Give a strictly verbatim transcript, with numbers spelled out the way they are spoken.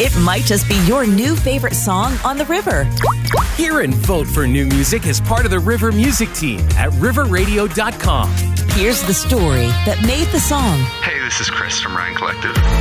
It might just be your new favorite song on the river. Hear and vote for new music as part of the River Music Team at river radio dot com. Here's the story that made the song. Hey, this is Chris from Ryan Collective.